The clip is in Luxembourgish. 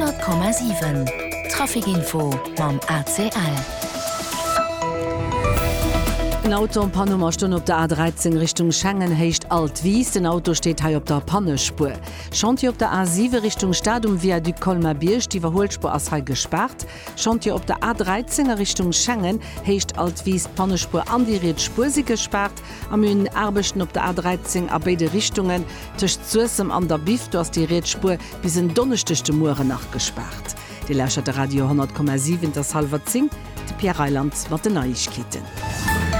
100,7 Trafikinfo mam ACL. Ein Auto am Panummerstunde op der A13 Richtung Schengen hecht Altwies. Den Auto steht hier op der Pannespur. Chantier op der A7 Richtung Stadium via du Kolmerbiersch, die Verholspur as gesperrt. Chantier op der A13 Richtung Schengen hecht Altwies Pannespur an die Redspur sie gesperrt. Am hun Arbechten op der A13 a beide Richtungen tischcht Zusem an der Bif, du hast die Redspur bis in donnerstechte Moore nachgesperrt. Die Lächer der Radio 100,7 das halber Zing, die Pierre Reiland wat de Neuigkeiten.